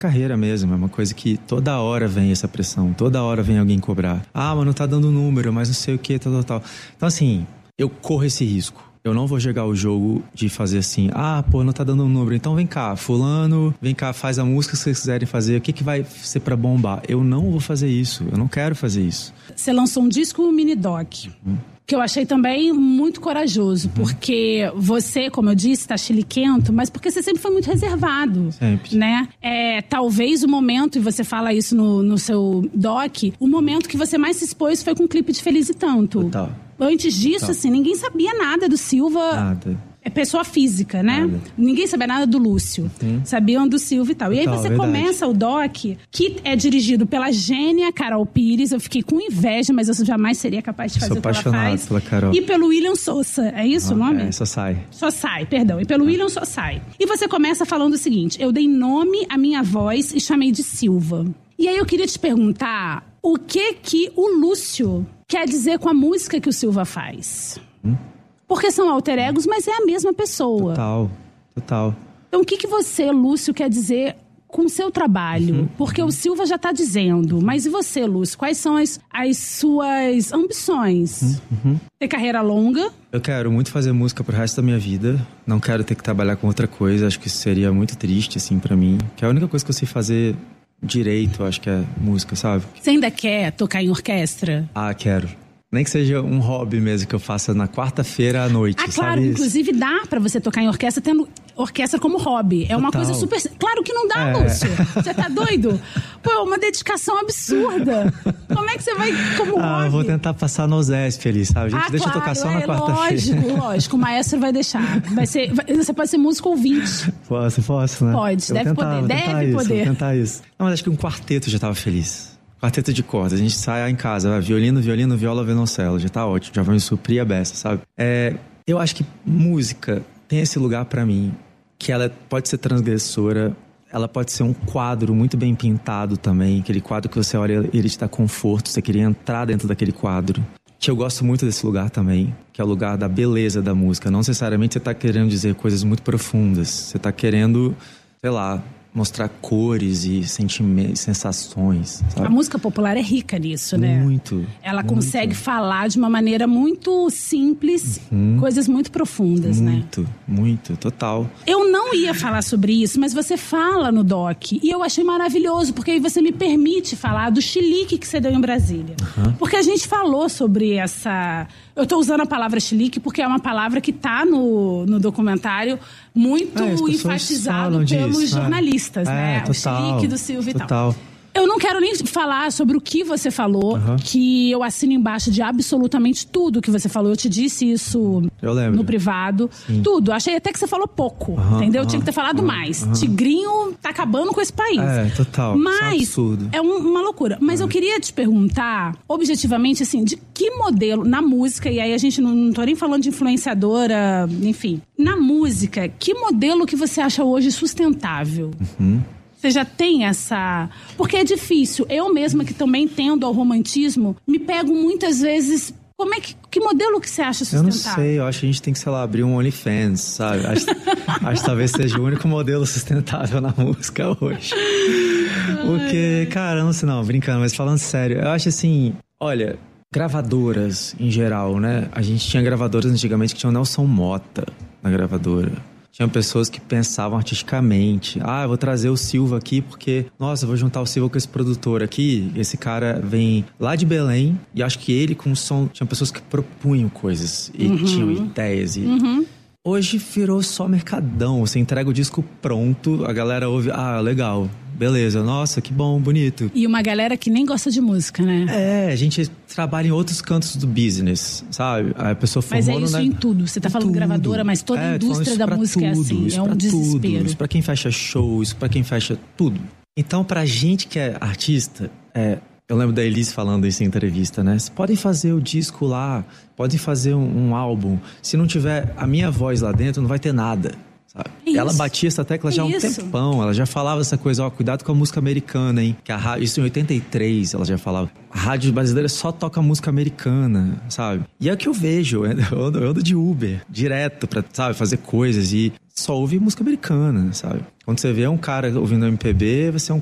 carreira mesmo, é uma coisa que toda hora vem essa pressão, toda hora vem alguém cobrar. Ah, mas não tá dando número, mas não sei o que, tal. Então assim, eu corro esse risco. Eu não vou jogar o jogo de fazer assim, não tá dando um número, então vem cá, fulano, vem cá, faz a música que vocês quiserem fazer, o que vai ser pra bombar? Eu não vou fazer isso, eu não quero fazer isso. Você lançou um disco, um mini doc, que eu achei também muito corajoso, porque você, como eu disse, tá chiliquento, mas porque você sempre foi muito reservado. Sempre. Né? Talvez o momento, e você fala isso no seu doc, o momento que você mais se expôs foi com o clipe de Feliz e Tanto. Total. Antes disso, assim, ninguém sabia nada do Silva. Nada. É pessoa física, né? Nada. Ninguém sabia nada do Lúcio. Sabiam do Silva e tal. E aí você começa o doc, que é dirigido pela gênia Carol Pires. Eu fiquei com inveja, mas eu jamais seria capaz de fazer o que ela faz. Sou apaixonado pela Carol. E pelo William Sousa. É isso o nome? Sossai. Sossai, perdão. E pelo William Sossai. E você começa falando o seguinte: eu dei nome à minha voz e chamei de Silva. E aí eu queria te perguntar o que o Lúcio quer dizer com a música que o Silva faz. Porque são alter egos, mas é a mesma pessoa. Total. Então o que você, Lúcio, quer dizer com o seu trabalho? Porque o Silva já está dizendo. Mas e você, Lúcio? Quais são as suas ambições? Ter carreira longa? Eu quero muito fazer música pro resto da minha vida. Não quero ter que trabalhar com outra coisa. Acho que isso seria muito triste, assim, pra mim. Que é a única coisa que eu sei fazer direito, acho que é música, sabe? Você ainda quer tocar em orquestra? Quero. Nem que seja um hobby mesmo que eu faça na quarta-feira à noite, claro, sabe? Inclusive dá pra você tocar em orquestra tendo orquestra como hobby. É uma coisa super... Claro que não dá, Lúcio. Você tá doido? Pô, é uma dedicação absurda. Como é que você vai como hobby? Eu vou tentar passar no Zesp ali, sabe? Gente, deixa eu tocar só na quarta-feira. Lógico. O maestro vai deixar. Você pode ser músico ouvinte. Posso, né? Pode, deve poder. Vou tentar isso. Não, mas acho que um quarteto já tava feliz. Quarteto de cordas, a gente sai em casa, violino, viola, violoncelo, já tá ótimo, já vai me suprir a beça, sabe? Eu acho que música tem esse lugar pra mim, que ela pode ser transgressora, ela pode ser um quadro muito bem pintado também, aquele quadro que você olha, ele te dá conforto, você queria entrar dentro daquele quadro. Que eu gosto muito desse lugar também, que é o lugar da beleza da música. Não necessariamente você tá querendo dizer coisas muito profundas, você tá querendo, sei lá, mostrar cores e sentimentos, sensações, sabe? A música popular é rica nisso, né? Muito. Ela consegue falar de uma maneira muito simples, coisas muito profundas, né? Muito, total. Eu não ia falar sobre isso, mas você fala no doc. E eu achei maravilhoso, porque aí você me permite falar do chilique que você deu em Brasília. Porque a gente falou sobre essa... Eu tô usando a palavra chilique porque é uma palavra que tá no documentário muito enfatizado pelos jornalistas, né? Total, o chilique do Silva e total. tal. Eu não quero nem falar sobre o que você falou, que eu assino embaixo de absolutamente tudo que você falou. Eu te disse isso no privado. Sim. Tudo. Achei até que você falou pouco, entendeu? Tinha que ter falado mais. Tigrinho tá acabando com esse país. Total. Mas é uma loucura. Mas eu queria te perguntar, objetivamente, assim, de que modelo, na música, e aí a gente não tô nem falando de influenciadora, enfim. Na música, que modelo que você acha hoje sustentável? Você já tem essa... Porque é difícil. Eu mesma, que também tendo ao romantismo, me pego muitas vezes... Como é que modelo que você acha sustentável? Eu não sei. Eu acho que a gente tem que, sei lá, abrir um OnlyFans, sabe? Acho que talvez seja o único modelo sustentável na música hoje. Porque, cara, não sei não, brincando, mas falando sério, eu acho assim... Olha, gravadoras em geral, né? A gente tinha gravadoras antigamente que tinham Nelson Motta na gravadora. Tinha pessoas que pensavam artisticamente. Eu vou trazer o Silva aqui porque... Nossa, eu vou juntar o Silva com esse produtor aqui. Esse cara vem lá de Belém. E acho que ele com o som... Tinha pessoas que propunham coisas. E tinham ideias. Hoje virou só mercadão. Você entrega o disco pronto. A galera ouve... legal. Beleza, nossa, que bom, bonito. E uma galera que nem gosta de música, né? A gente trabalha em outros cantos do business, sabe? A pessoa formou... Mas é isso em tudo. Você tá falando gravadora, mas toda a indústria da música é assim. É um desespero. Isso pra quem fecha show, isso pra quem fecha tudo. Então, pra gente que é artista, eu lembro da Elise falando isso em entrevista, né? Vocês podem fazer o disco lá, podem fazer um álbum. Se não tiver a minha voz lá dentro, não vai ter nada. sabe? Isso. Ela batia essa tecla já há um tempão. Ela já falava essa coisa, cuidado com a música americana, hein? Que isso em 83 ela já falava. A rádio brasileira só toca música americana, sabe? E é o que eu vejo. Eu ando de Uber direto pra, sabe, fazer coisas e só ouve música americana, sabe? Quando você vê um cara ouvindo MPB, você é um